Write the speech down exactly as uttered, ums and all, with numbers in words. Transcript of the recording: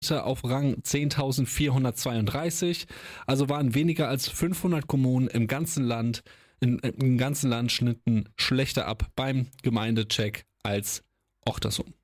auf Rang zehntausendvierhundertzweiunddreißig, also waren weniger als fünfhundert Kommunen im ganzen Land, in, im ganzen Land schnitten schlechter ab beim Gemeindecheck als Ochtersum.